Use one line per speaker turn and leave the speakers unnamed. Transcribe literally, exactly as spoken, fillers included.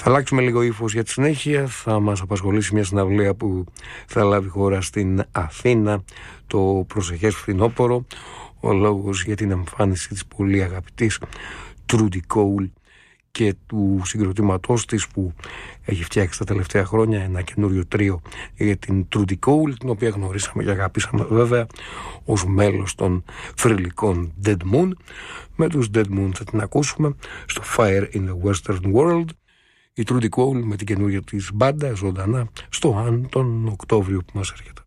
Θα αλλάξουμε λίγο ύφος για τη συνέχεια. Θα μας απασχολήσει μια συναυλία που θα λάβει χώρα στην Αθήνα το προσεχές φθινόπωρο. Ο λόγος για την εμφάνιση της πολύ αγαπητής Trudy Cole και του συγκροτήματός της που έχει φτιάξει τα τελευταία χρόνια ένα καινούριο τρίο για την Trudy Cole, την οποία γνωρίσαμε και αγαπήσαμε βέβαια ως μέλος των θρυλικών Dead Moon. Με τους Dead Moon θα την ακούσουμε στο Fire in the Western World. Η Trudy Cole με την καινούργια της μπάντα ζωντανά στο Αν τον Οκτώβριο που μας έρχεται.